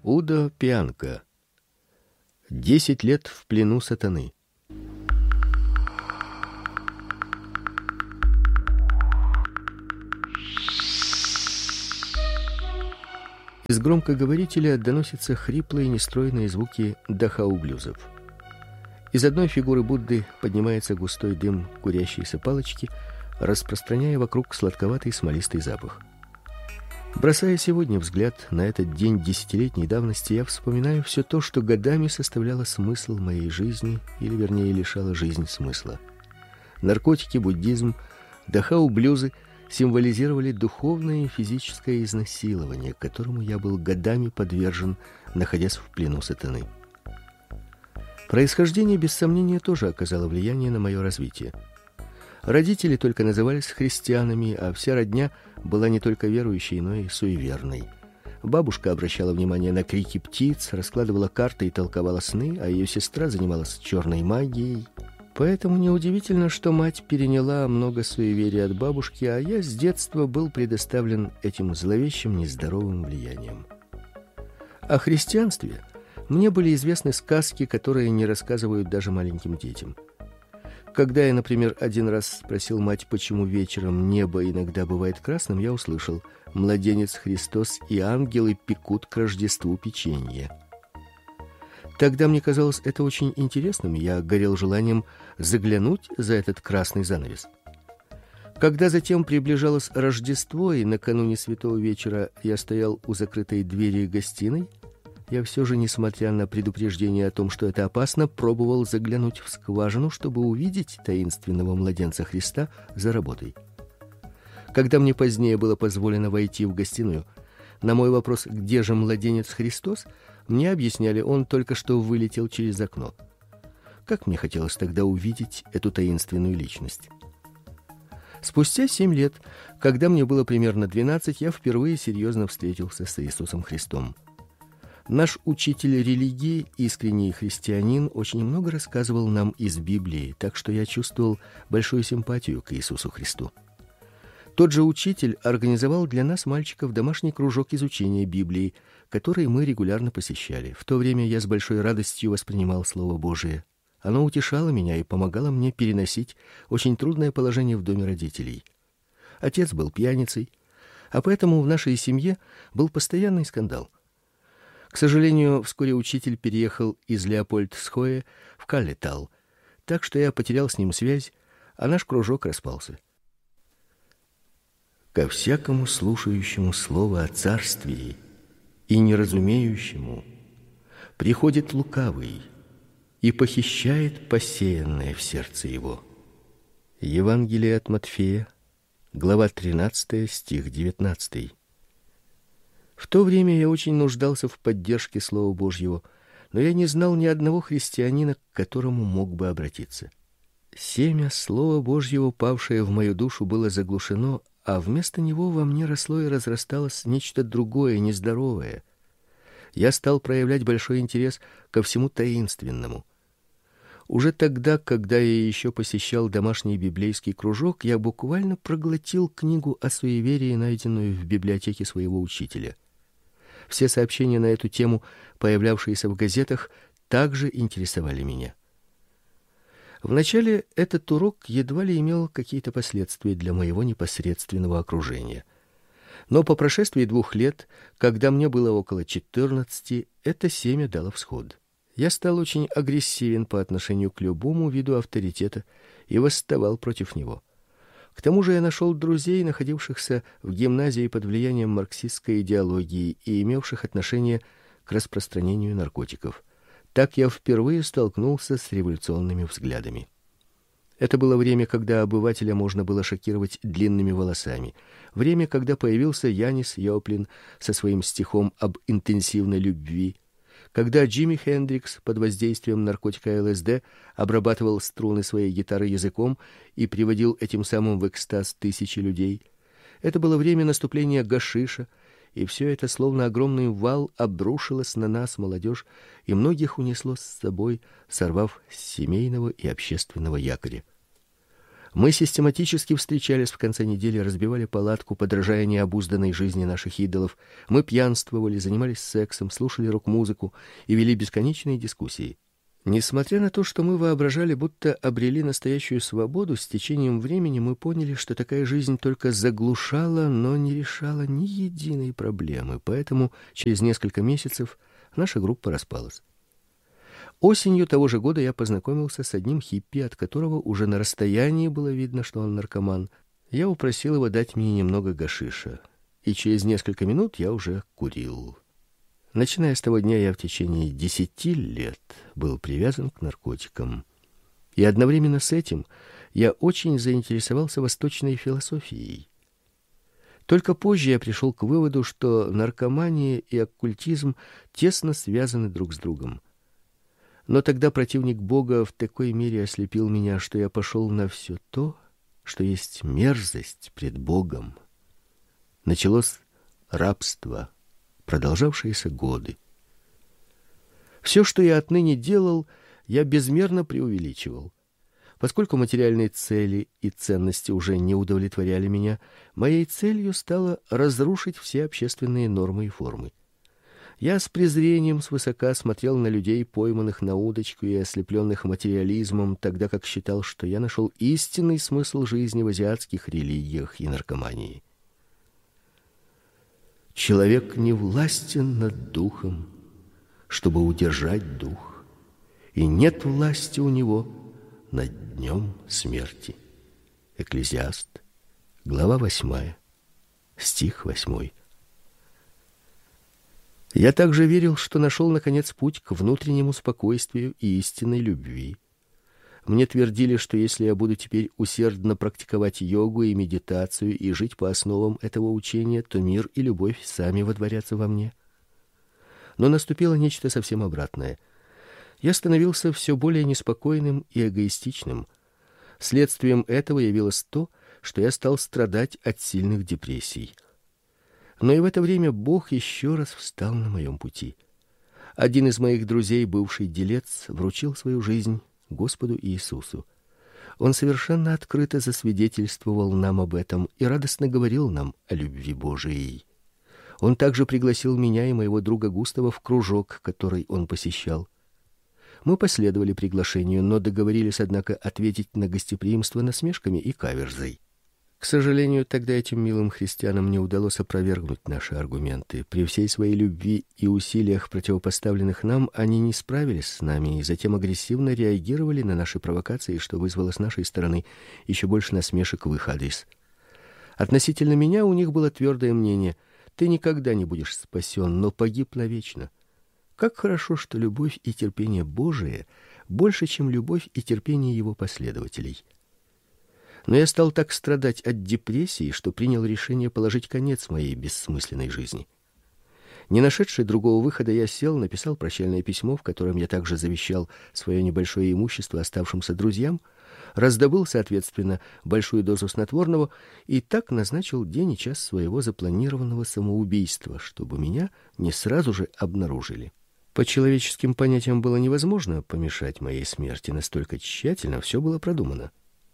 Удо Пианка. 10 лет в плену сатаны. Из громкоговорителя доносятся хриплые нестройные звуки дахау-блюзов. Из одной фигуры Будды поднимается густой дым курящейся палочки, распространяя вокруг сладковатый смолистый запах. Бросая сегодня взгляд на этот день десятилетней давности, я вспоминаю все то, что годами составляло смысл моей жизни, или вернее лишало жизнь смысла. Наркотики, буддизм, дахау-блюзы символизировали духовное и физическое изнасилование, которому я был годами подвержен, находясь в плену сатаны. Происхождение, без сомнения, тоже оказало влияние на мое развитие. Родители только назывались христианами, а вся родня была не только верующей, но и суеверной. Бабушка обращала внимание на крики птиц, раскладывала карты и толковала сны, а ее сестра занималась черной магией. Поэтому неудивительно, что мать переняла много суеверий от бабушки, а я с детства был предоставлен этим зловещим, нездоровым влиянием. О христианстве мне были известны сказки, которые не рассказывают даже маленьким детям. Когда я, например, один раз спросил мать, почему вечером небо иногда бывает красным, я услышал: младенец Христос и ангелы пекут к Рождеству печенье. Тогда мне казалось это очень интересным, я горел желанием заглянуть за этот красный занавес. Когда затем приближалось Рождество, и накануне Святого вечера я стоял у закрытой двери гостиной, я все же, несмотря на предупреждение о том, что это опасно, пробовал заглянуть в скважину, чтобы увидеть таинственного младенца Христа за работой. Когда мне позднее было позволено войти в гостиную, на мой вопрос: где же младенец Христос, мне объясняли: он только что вылетел через окно. Как мне хотелось тогда увидеть эту таинственную личность. Спустя 7 лет, когда мне было примерно 12, я впервые серьезно встретился с Иисусом Христом. Наш учитель религии, искренний христианин, очень много рассказывал нам из Библии, так что я чувствовал большую симпатию к Иисусу Христу. Тот же учитель организовал для нас, мальчиков, домашний кружок изучения Библии, который мы регулярно посещали. В то время я с большой радостью воспринимал Слово Божие. Оно утешало меня и помогало мне переносить очень трудное положение в доме родителей. Отец был пьяницей, а поэтому в нашей семье был постоянный скандал. К сожалению, вскоре учитель переехал из Леопольдсхое в Каллетал, так что я потерял с ним связь, а наш кружок распался. Ко всякому слушающему слово о царствии и неразумеющему приходит лукавый и похищает посеянное в сердце его. Евангелие от Матфея, глава 13, стих 19. В то время я очень нуждался в поддержке Слова Божьего, но я не знал ни одного христианина, к которому мог бы обратиться. Семя Слова Божьего, павшее в мою душу, было заглушено, а вместо него во мне росло и разрасталось нечто другое, нездоровое. Я стал проявлять большой интерес ко всему таинственному. Уже тогда, когда я еще посещал домашний библейский кружок, я буквально проглотил книгу о суеверии, найденную в библиотеке своего учителя. Все сообщения на эту тему, появлявшиеся в газетах, также интересовали меня. Вначале этот урок едва ли имел какие-то последствия для моего непосредственного окружения. Но по прошествии 2 лет, когда мне было около 14, это семя дало всход. Я стал очень агрессивен по отношению к любому виду авторитета и восставал против него. К тому же я нашел друзей, находившихся в гимназии под влиянием марксистской идеологии и имевших отношение к распространению наркотиков. Так я впервые столкнулся с революционными взглядами. Это было время, когда обывателя можно было шокировать длинными волосами. Время, когда появился Янис Йоплин со своим стихом об интенсивной любви. Когда Джимми Хендрикс под воздействием наркотика ЛСД обрабатывал струны своей гитары языком и приводил этим самым в экстаз тысячи людей. Это было время наступления гашиша, и все это словно огромный вал обрушилось на нас, молодежь, и многих унесло с собой, сорвав с семейного и общественного якоря. Мы систематически встречались в конце недели, разбивали палатку, подражая необузданной жизни наших идолов. Мы пьянствовали, занимались сексом, слушали рок-музыку и вели бесконечные дискуссии. Несмотря на то, что мы воображали, будто обрели настоящую свободу, с течением времени мы поняли, что такая жизнь только заглушала, но не решала ни единой проблемы. Поэтому через несколько месяцев наша группа распалась. Осенью того же года я познакомился с одним хиппи, от которого уже на расстоянии было видно, что он наркоман. Я упросил его дать мне немного гашиша, и через несколько минут я уже курил. Начиная с того дня, я в течение 10 лет был привязан к наркотикам. И одновременно с этим я очень заинтересовался восточной философией. Только позже я пришел к выводу, что наркомания и оккультизм тесно связаны друг с другом. Но тогда противник Бога в такой мере ослепил меня, что я пошел на все то, что есть мерзость пред Богом. Началось рабство, продолжавшееся годы. Все, что я отныне делал, я безмерно преувеличивал. Поскольку материальные цели и ценности уже не удовлетворяли меня, моей целью стало разрушить все общественные нормы и формы. Я с презрением свысока смотрел на людей, пойманных на удочку и ослепленных материализмом, тогда как считал, что я нашел истинный смысл жизни в азиатских религиях и наркомании. Человек не властен над духом, чтобы удержать дух, и нет власти у него над днем смерти. Экклезиаст, глава 8, стих 8. Я также верил, что нашел, наконец, путь к внутреннему спокойствию и истинной любви. Мне твердили, что если я буду теперь усердно практиковать йогу и медитацию и жить по основам этого учения, то мир и любовь сами водворятся во мне. Но наступило нечто совсем обратное. Я становился все более неспокойным и эгоистичным. Следствием этого явилось то, что я стал страдать от сильных депрессий. Но и в это время Бог еще раз встал на моем пути. Один из моих друзей, бывший делец, вручил свою жизнь Господу Иисусу. Он совершенно открыто засвидетельствовал нам об этом и радостно говорил нам о любви Божией. Он также пригласил меня и моего друга Густава в кружок, который он посещал. Мы последовали приглашению, но договорились, однако, ответить на гостеприимство насмешками и каверзой. К сожалению, тогда этим милым христианам не удалось опровергнуть наши аргументы. При всей своей любви и усилиях, противопоставленных нам, они не справились с нами и затем агрессивно реагировали на наши провокации, что вызвало с нашей стороны еще больше насмешек в их адрес. Относительно меня у них было твердое мнение: ты никогда не будешь спасен, но погиб навечно. Как хорошо, что любовь и терпение Божие больше, чем любовь и терпение его последователей. Но я стал так страдать от депрессии, что принял решение положить конец моей бессмысленной жизни. Не нашедший другого выхода, я сел, написал прощальное письмо, в котором я также завещал свое небольшое имущество оставшимся друзьям, раздобыл, соответственно, большую дозу снотворного и так назначил день и час своего запланированного самоубийства, чтобы меня не сразу же обнаружили. По человеческим понятиям было невозможно помешать моей смерти, настолько тщательно все было продумано.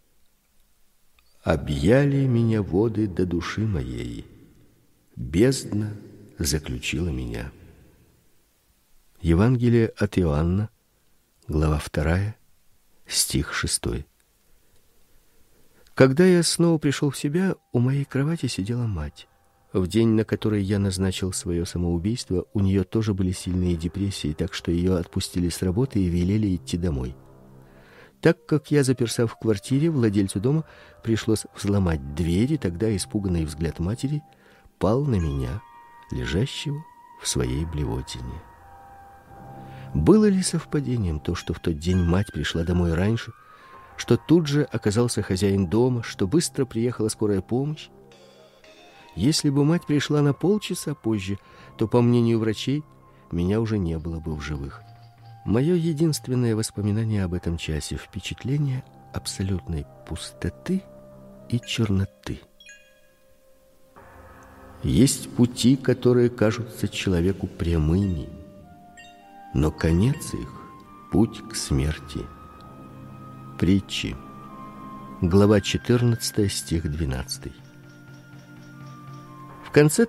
Объяли меня воды до души моей, бездна заключила меня. Евангелие от Иоанна, глава 2, стих 6. Когда я снова пришел в себя, у моей кровати сидела мать. В день, на который я назначил свое самоубийство, у нее тоже были сильные депрессии, так что ее отпустили с работы и велели идти домой. Так как я заперся в квартире, владельцу дома пришлось взломать дверь, и тогда испуганный взгляд матери пал на меня, лежащего в своей блевотине. Было ли совпадением то, что в тот день мать пришла домой раньше, что тут же оказался хозяин дома, что быстро приехала скорая помощь? Если бы мать пришла на полчаса позже, то, по мнению врачей, меня уже не было бы в живых. Мое единственное воспоминание об этом часе — впечатление абсолютной пустоты и черноты. Есть пути, которые кажутся человеку прямыми, но конец их — путь к смерти. Притчи, глава 14, стих 12. В конце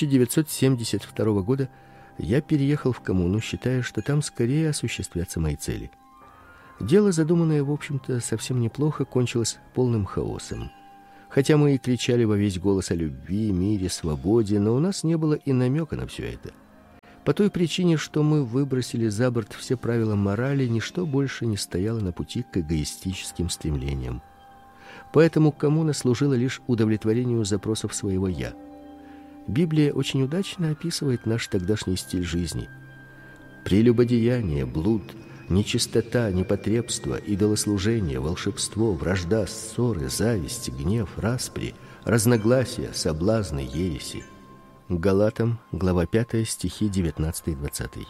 1972 года я переехал в коммуну, считая, что там скорее осуществятся мои цели. Дело, задуманное, в общем-то, совсем неплохо, кончилось полным хаосом. Хотя мы и кричали во весь голос о любви, мире, свободе, но у нас не было и намека на все это. По той причине, что мы выбросили за борт все правила морали, ничто больше не стояло на пути к эгоистическим стремлениям. Поэтому коммуна служила лишь удовлетворению запросов своего «я». Библия очень удачно описывает наш тогдашний стиль жизни. Прелюбодеяние, блуд, нечистота, непотребство, идолослужение, волшебство, вражда, ссоры, зависть, гнев, распри, разногласия, соблазны, ереси. Галатам, глава 5, стихи 19-20.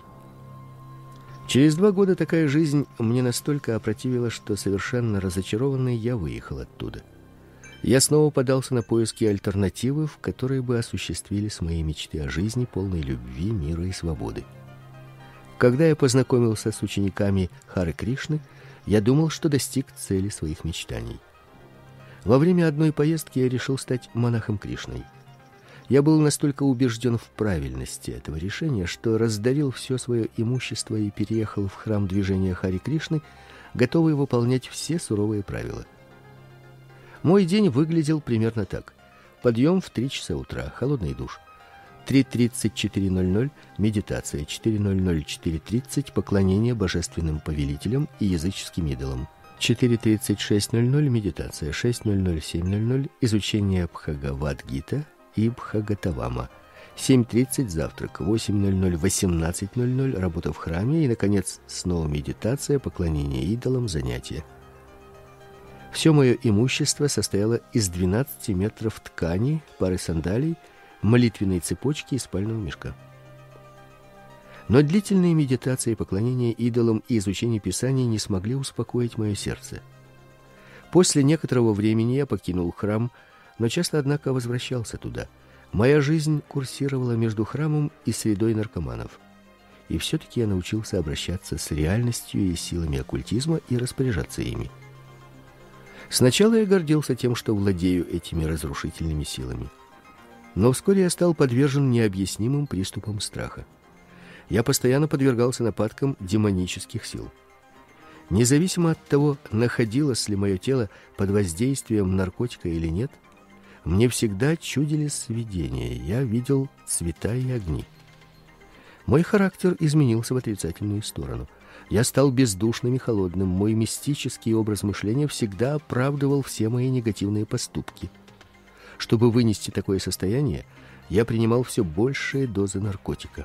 Через 2 года такая жизнь мне настолько опротивила, что совершенно разочарованный я выехал оттуда. Я снова подался на поиски альтернативы, в которой бы осуществились мои мечты о жизни, полной любви, мира и свободы. Когда я познакомился с учениками Харе Кришны, я думал, что достиг цели своих мечтаний. Во время одной поездки я решил стать монахом Кришной. Я был настолько убежден в правильности этого решения, что раздарил все свое имущество и переехал в храм движения Харе Кришны, готовый выполнять все суровые правила. Мой день выглядел примерно так: подъем в 3 часа утра, холодный душ; 3:30-4:00 медитация, 4:00-4:30 поклонение божественным повелителям и языческим идолам; 4:30-6:00 медитация, 6:00-7:00 изучение Бхагавад-гита и Бхагатавама, 7:30 завтрак, 8:00-18:00 работа в храме и, наконец, снова медитация, поклонение идолам, занятия. Все мое имущество состояло из 12 метров ткани, пары сандалий, молитвенной цепочки и спального мешка. Но длительные медитации, поклонение идолам и изучение Писаний не смогли успокоить мое сердце. После некоторого времени я покинул храм, но часто, однако, возвращался туда. Моя жизнь курсировала между храмом и средой наркоманов. И все-таки я научился обращаться с реальностью и силами оккультизма и распоряжаться ими. Сначала я гордился тем, что владею этими разрушительными силами. Но вскоре я стал подвержен необъяснимым приступам страха. Я постоянно подвергался нападкам демонических сил. Независимо от того, находилось ли мое тело под воздействием наркотика или нет, мне всегда чудились видения, я видел цвета и огни. Мой характер изменился в отрицательную сторону. Я стал бездушным и холодным, мой мистический образ мышления всегда оправдывал все мои негативные поступки. Чтобы вынести такое состояние, я принимал все большие дозы наркотика.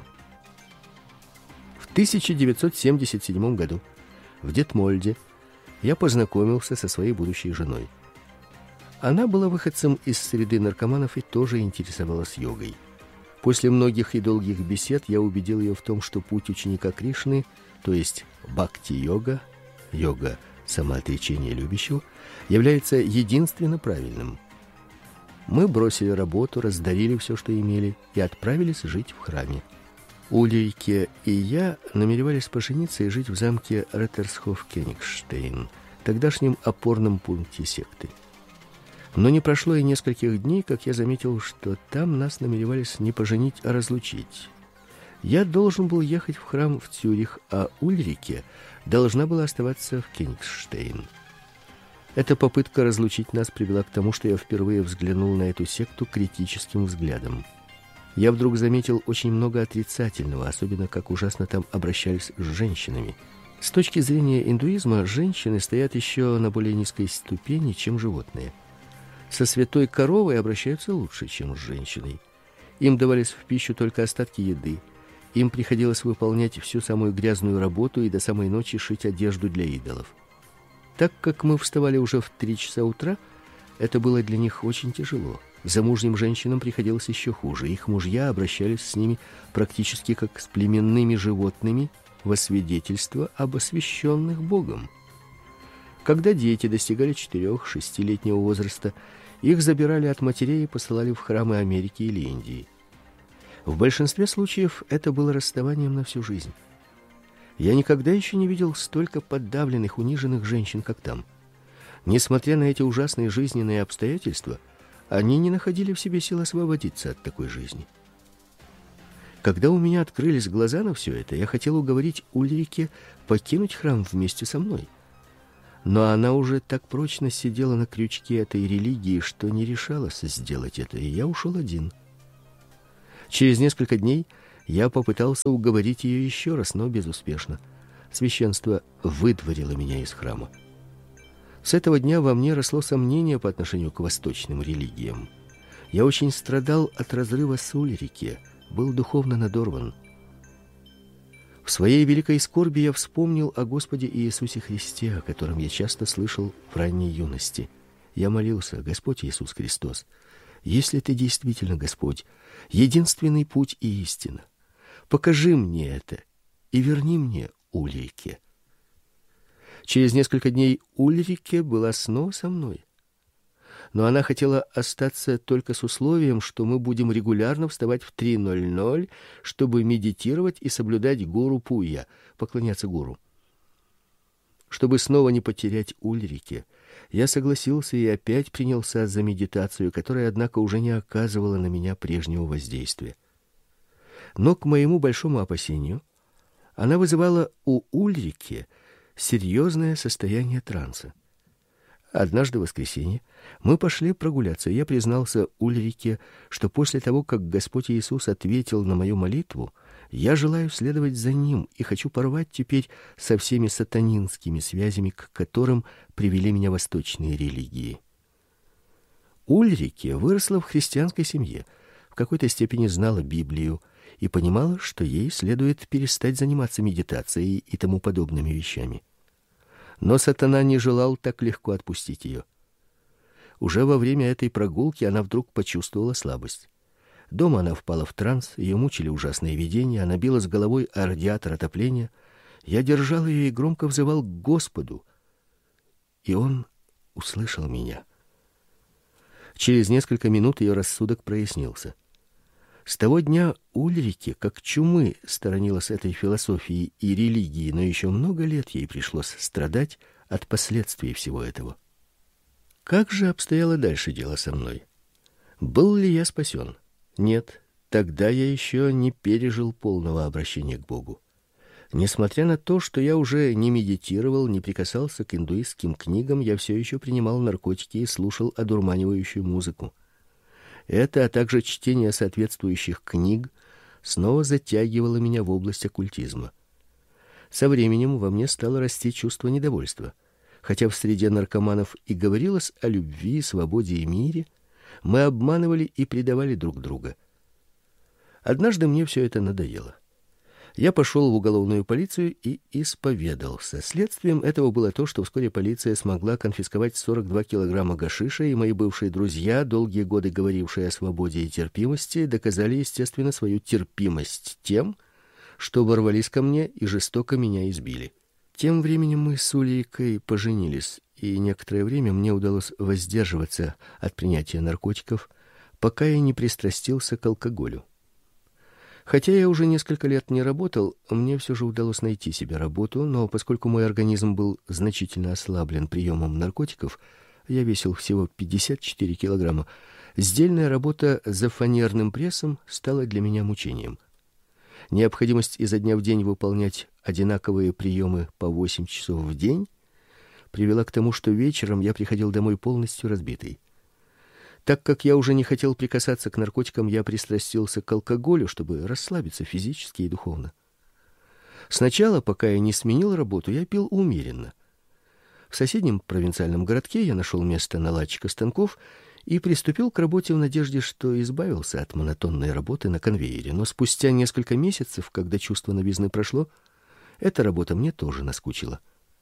В 1977 году в Детмольде я познакомился со своей будущей женой. Она была выходцем из среды наркоманов и тоже интересовалась йогой. После многих и долгих бесед я убедил ее в том, что путь ученика Кришны, то есть бхакти-йога, йога самоотречения любящего, является единственно правильным. Мы бросили работу, раздарили все, что имели, и отправились жить в храме. Ульрике и я намеревались пожениться и жить в замке Реттерсхоф-Кенигштейн, тогдашнем опорном пункте секты. Но не прошло и нескольких дней, как я заметил, что там нас намеревались не поженить, а разлучить. Я должен был ехать в храм в Цюрих, а Ульрике должна была оставаться в Кенигштейн. Эта попытка разлучить нас привела к тому, что я впервые взглянул на эту секту критическим взглядом. Я вдруг заметил очень много отрицательного, особенно как ужасно там обращались с женщинами. С точки зрения индуизма, женщины стоят еще на более низкой ступени, чем животные. Со святой коровой обращаются лучше, чем с женщиной. Им давались в пищу только остатки еды. Им приходилось выполнять всю самую грязную работу и до самой ночи шить одежду для идолов. Так как мы вставали уже в 3 часа утра, это было для них очень тяжело. Замужним женщинам приходилось еще хуже. Их мужья обращались с ними практически как с племенными животными во свидетельство об освященных Богом. Когда дети достигали 4-6-летнего возраста, их забирали от матерей и посылали в храмы Америки или Индии. В большинстве случаев это было расставанием на всю жизнь. Я никогда еще не видел столько подавленных, униженных женщин, как там. Несмотря на эти ужасные жизненные обстоятельства, они не находили в себе сил освободиться от такой жизни. Когда у меня открылись глаза на все это, я хотел уговорить Ульрике покинуть храм вместе со мной. Но она уже так прочно сидела на крючке этой религии, что не решалась сделать это, и я ушел один. Через несколько дней я попытался уговорить ее еще раз, но безуспешно. Священство выдворило меня из храма. С этого дня во мне росло сомнение по отношению к восточным религиям. Я очень страдал от разрыва с Ульрике, был духовно надорван. В своей великой скорби я вспомнил о Господе Иисусе Христе, о котором я часто слышал в ранней юности. Я молился: Господь Иисус Христос, если Ты действительно Господь, единственный путь и истина, покажи мне это и верни мне Ульрике. Через несколько дней Ульрике была снова со мной. Но она хотела остаться только с условием, что мы будем регулярно вставать в 3:00, чтобы медитировать и соблюдать гуру Пуя, поклоняться гуру. Чтобы снова не потерять Ульрике, я согласился и опять принялся за медитацию, которая, однако, уже не оказывала на меня прежнего воздействия. Но, к моему большому опасению, она вызывала у Ульрике серьезное состояние транса. Однажды в воскресенье мы пошли прогуляться, и я признался Ульрике, что после того, как Господь Иисус ответил на мою молитву, я желаю следовать за Ним и хочу порвать теперь со всеми сатанинскими связями, к которым привели меня восточные религии. Ульрике выросла в христианской семье, в какой-то степени знала Библию и понимала, что ей следует перестать заниматься медитацией и тому подобными вещами. Но сатана не желал так легко отпустить ее. Уже во время этой прогулки она вдруг почувствовала слабость. Дома она впала в транс, ее мучили ужасные видения, она билась головой о радиатор отопления. Я держал ее и громко взывал к Господу, и Он услышал меня. Через несколько минут ее рассудок прояснился. С того дня Ульрике, как чумы, сторонилась этой философии и религии, но еще много лет ей пришлось страдать от последствий всего этого. Как же обстояло дальше дело со мной? Был ли я спасен? Нет, тогда я еще не пережил полного обращения к Богу. Несмотря на то, что я уже не медитировал, не прикасался к индуистским книгам, я все еще принимал наркотики и слушал одурманивающую музыку. Это, а также чтение соответствующих книг снова затягивало меня в область оккультизма. Со временем во мне стало расти чувство недовольства. Хотя в среде наркоманов и говорилось о любви, свободе и мире, мы обманывали и предавали друг друга. Однажды мне все это надоело. Я пошел в уголовную полицию и исповедался. Следствием этого было то, что вскоре полиция смогла конфисковать 42 килограмма гашиша, и мои бывшие друзья, долгие годы говорившие о свободе и терпимости, доказали, естественно, свою терпимость тем, что ворвались ко мне и жестоко меня избили. Тем временем мы с Ульрикой поженились, и некоторое время мне удалось воздерживаться от принятия наркотиков, пока я не пристрастился к алкоголю. Хотя я уже несколько лет не работал, мне все же удалось найти себе работу, но поскольку мой организм был значительно ослаблен приемом наркотиков, я весил всего 54 килограмма, сдельная работа за фанерным прессом стала для меня мучением. Необходимость изо дня в день выполнять одинаковые приемы по 8 часов в день привела к тому, что вечером я приходил домой полностью разбитый. Так как я уже не хотел прикасаться к наркотикам, я пристрастился к алкоголю, чтобы расслабиться физически и духовно. Сначала, пока я не сменил работу, я пил умеренно. В соседнем провинциальном городке я нашел место наладчика станков и приступил к работе в надежде, что избавился от монотонной работы на конвейере. Но спустя несколько месяцев, когда чувство новизны прошло, эта работа мне тоже наскучила.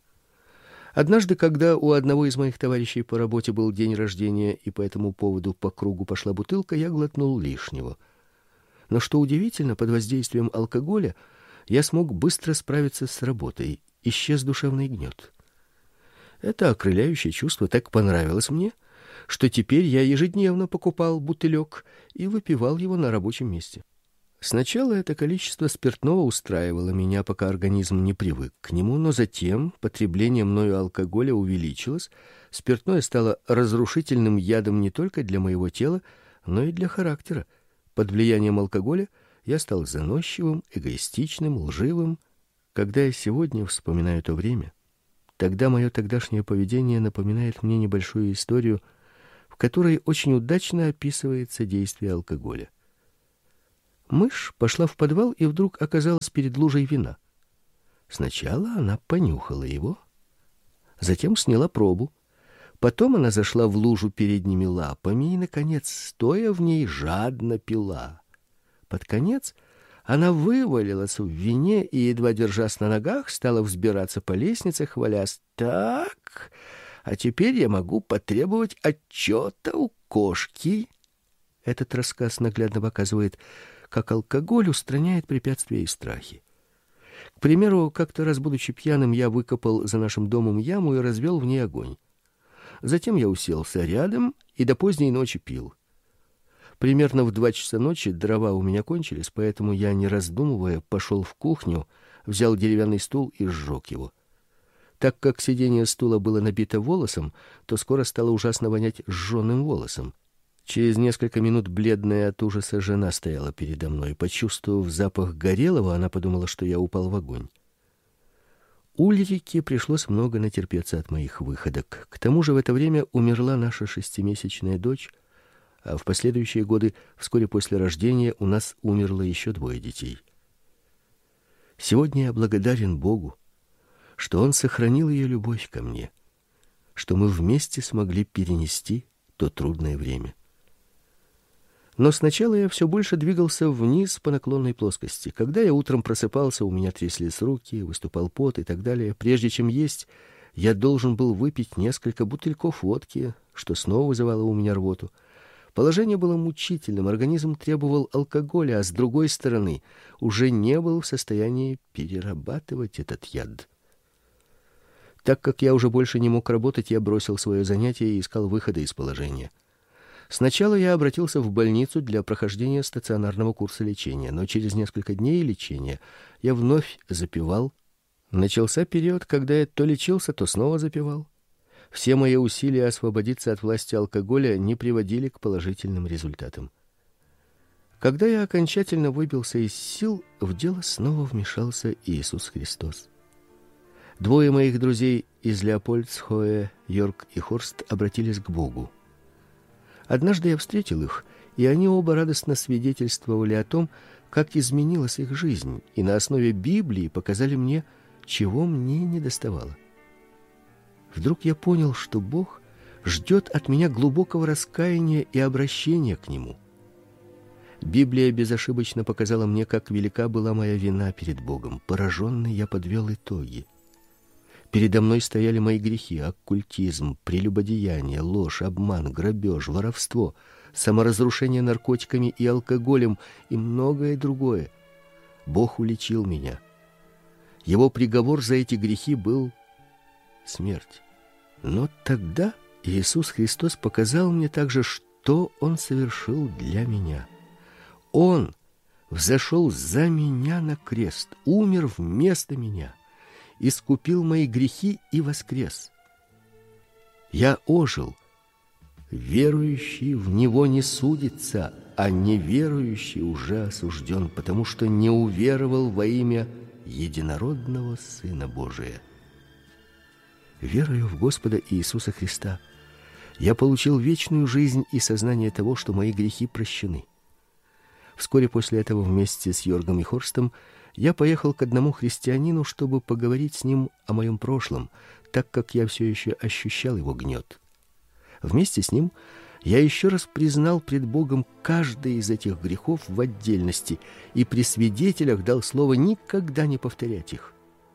Однажды, когда у одного из моих товарищей по работе был день рождения, и по этому поводу по кругу пошла бутылка, я глотнул лишнего. Но что удивительно, под воздействием алкоголя я смог быстро справиться с работой, исчез душевный гнет. Это окрыляющее чувство так понравилось мне, что теперь я ежедневно покупал бутылек и выпивал его на рабочем месте. Сначала это количество спиртного устраивало меня, пока организм не привык к нему, но затем потребление мною алкоголя увеличилось, спиртное стало разрушительным ядом не только для моего тела, но и для характера. Под влиянием алкоголя я стал заносчивым, эгоистичным, лживым. Когда я сегодня вспоминаю то время, тогда мое тогдашнее поведение напоминает мне небольшую историю, в которой очень удачно описывается действие алкоголя. Мышь пошла в подвал и вдруг оказалась перед лужей вина. Сначала она понюхала его, затем сняла пробу. Потом она зашла в лужу передними лапами и, наконец, стоя в ней, жадно пила. Под конец она вывалилась в вине и, едва держась на ногах, стала взбираться по лестнице, хвалясь: «Так, а теперь я могу потребовать отчета у кошки». Этот рассказ наглядно показывает, как алкоголь устраняет препятствия и страхи. К примеру, как-то раз, будучи пьяным, я выкопал за нашим домом яму и развел в ней огонь. Затем я уселся рядом и до поздней ночи пил. Примерно в 2 часа ночи дрова у меня кончились, поэтому я, не раздумывая, пошел в кухню, взял деревянный стул и сжег его. Так как сиденье стула было набито волосом, то скоро стало ужасно вонять сжёным волосом. Через несколько минут бледная от ужаса жена стояла передо мной. Почувствовав запах горелого, она подумала, что я упал в огонь. Ульрике пришлось много натерпеться от моих выходок. К тому же в это время умерла наша 6-месячная дочь, а в последующие годы, вскоре после рождения, у нас умерло еще 2 детей. Сегодня я благодарен Богу, что Он сохранил ее любовь ко мне, что мы вместе смогли перенести то трудное время. Но сначала я все больше двигался вниз по наклонной плоскости. Когда я утром просыпался, у меня тряслись руки, выступал пот и так далее. Прежде чем есть, я должен был выпить несколько бутыльков водки, что снова вызывало у меня рвоту. Положение было мучительным, организм требовал алкоголя, а с другой стороны, уже не был в состоянии перерабатывать этот яд. Так как я уже больше не мог работать, я бросил свое занятие и искал выхода из положения. Сначала я обратился в больницу для прохождения стационарного курса лечения, но через несколько дней лечения я вновь запивал. Начался период, когда я то лечился, то снова запивал. Все мои усилия освободиться от власти алкоголя не приводили к положительным результатам. Когда я окончательно выбился из сил, в дело снова вмешался Иисус Христос. 2 моих друзей из Леопольдсхоэ, Йорк и Хорст, обратились к Богу. Однажды я встретил их, и они оба радостно свидетельствовали о том, как изменилась их жизнь, и на основе Библии показали мне, чего мне недоставало. Вдруг я понял, что Бог ждет от меня глубокого раскаяния и обращения к Нему. Библия безошибочно показала мне, как велика была моя вина перед Богом. Пораженный, я подвел итоги. Передо мной стояли мои грехи: оккультизм, прелюбодеяние, ложь, обман, грабеж, воровство, саморазрушение наркотиками и алкоголем и многое другое. Бог уличил меня. Его приговор за эти грехи был смерть. Но тогда Иисус Христос показал мне также, что Он совершил для меня. Он взошел за меня на крест, умер вместо меня, искупил мои грехи и воскрес. Я ожил. Верующий в Него не судится, а неверующий уже осужден, потому что не уверовал во имя единородного Сына Божия. Веруя в Господа Иисуса Христа, я получил вечную жизнь и сознание того, что мои грехи прощены. Вскоре после этого вместе с Йоргом и Хорстом я поехал к одному христианину, чтобы поговорить с ним о моем прошлом, так как я все еще ощущал его гнет. Вместе с ним я еще раз признал пред Богом каждый из этих грехов в отдельности и при свидетелях дал слово никогда не повторять их.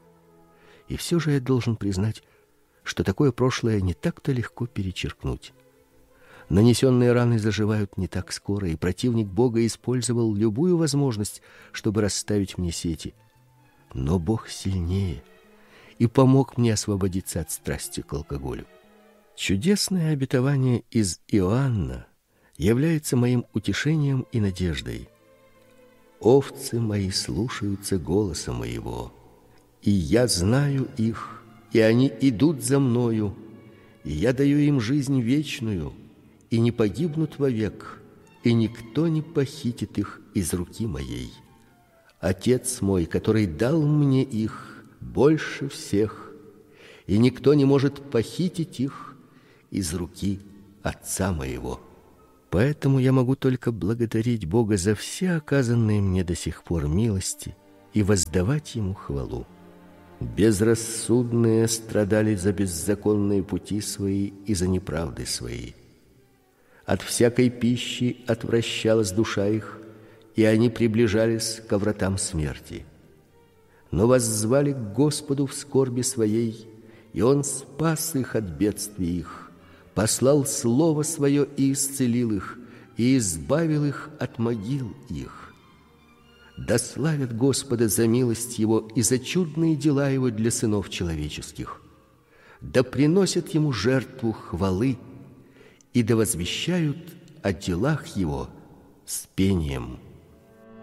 И все же я должен признать, что такое прошлое не так-то легко перечеркнуть. Нанесенные раны заживают не так скоро, и противник Бога использовал любую возможность, чтобы расставить мне сети. Но Бог сильнее и помог мне освободиться от страсти к алкоголю. Чудесное обетование из Иоанна является моим утешением и надеждой. Овцы мои слушаются голоса моего, и я знаю их, и они идут за мною, и я даю им жизнь вечную, и не погибнут вовек, и никто не похитит их из руки моей. Отец мой, который дал мне их, больше всех, и никто не может похитить их из руки Отца моего. Поэтому я могу только благодарить Бога за все оказанные мне до сих пор милости и воздавать Ему хвалу. Безрассудные страдали за беззаконные пути свои и за неправды свои. От всякой пищи отвращалась душа их, и они приближались ко вратам смерти. Но воззвали к Господу в скорби своей, и Он спас их от бедствий их, послал слово свое и исцелил их, и избавил их от могил их. Да славят Господа за милость Его и за чудные дела Его для сынов человеческих. Да приносят Ему жертву хвалы, и да возвещают о делах Его с пением.